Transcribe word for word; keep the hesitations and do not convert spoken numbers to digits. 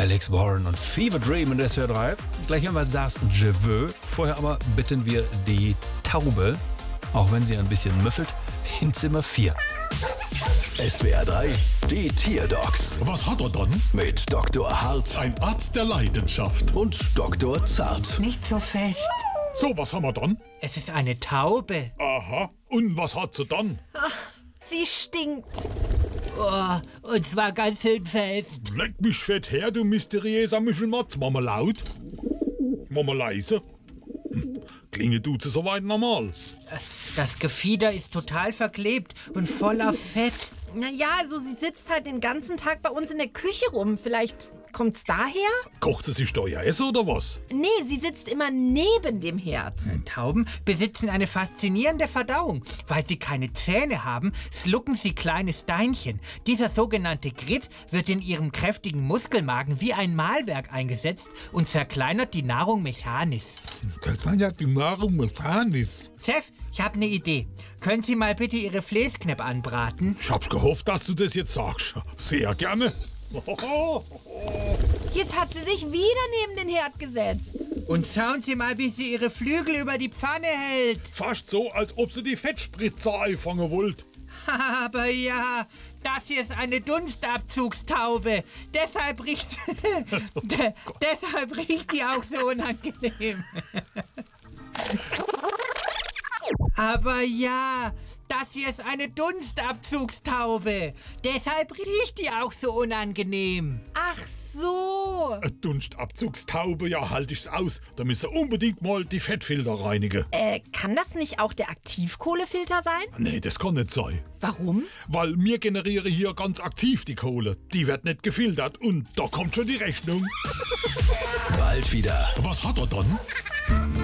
Alex Warren und Fever Dream in der S W R drei. Gleich haben wir Sars Je veux. Vorher aber bitten wir die Taube, auch wenn sie ein bisschen müffelt, in Zimmer vier. S W R drei, die Tierdocs Was hat er dann? mit Doktor Hart Ein Arzt der Leidenschaft. und Doktor Zart. Nicht so fest. So, was haben wir dann? Es ist eine Taube. Aha. Und was hat sie dann? Sie stinkt. Oh, und zwar ganz schön fest. Leck mich fett her, du mysteriöser Müffelmatz. Mama laut. Mama leise. Hm. Klinge du zu soweit normal. Das Gefieder ist total verklebt und voller Fett. Naja, also sie sitzt halt den ganzen Tag bei uns in der Küche rum. Vielleicht kommt's daher? Kocht sie sich Steuer essen oder was? Nee, sie sitzt immer neben dem Herd. Tauben besitzen eine faszinierende Verdauung. Weil sie keine Zähne haben, schlucken sie kleine Steinchen. Dieser sogenannte Grit wird in ihrem kräftigen Muskelmagen wie ein Mahlwerk eingesetzt und zerkleinert die Nahrung mechanisch. Das kann ja die Nahrung mechanisch. Chef, ich habe eine Idee. Können Sie mal bitte Ihre Fleesknepp anbraten? Ich hab's gehofft, dass du das jetzt sagst. Sehr gerne. Jetzt hat sie sich wieder neben den Herd gesetzt. Und schauen Sie mal, wie sie Ihre Flügel über die Pfanne hält. Fast so, als ob sie die Fettspritzer einfangen wollt. Aber ja, das hier ist eine Dunstabzugstaube. Deshalb riecht, de, deshalb riecht die auch so unangenehm. Aber ja, das hier ist eine Dunstabzugstaube. Deshalb riecht die auch so unangenehm. Ach so. Eine Dunstabzugstaube, ja, halt ich's aus. Da müssen unbedingt mal die Fettfilter reinigen. Äh, kann das nicht auch der Aktivkohlefilter sein? Nee, das kann nicht sein. Warum? Weil wir generieren hier ganz aktiv die Kohle. Die wird nicht gefiltert und da kommt schon die Rechnung. Bald wieder. Was hat er dann?